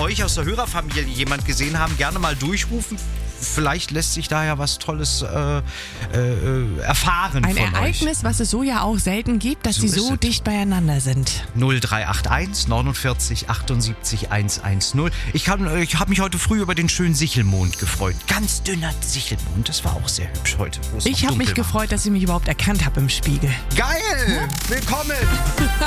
euch aus der Hörerfamilie jemand gesehen haben, gerne mal durchrufen. Vielleicht lässt sich da ja was Tolles erfahren Ein von Ereignis, was es so ja auch selten gibt, dass So sie ist so es. dicht beieinander sind. 0381 49 78 110. Ich habe mich heute früh über den schönen Sichelmond gefreut. Ganz dünner Sichelmond, das war auch sehr hübsch heute. wo es Ich noch habe mich dunkel war. gefreut, dass ich mich überhaupt erkannt habe im Spiegel. Geil! Willkommen!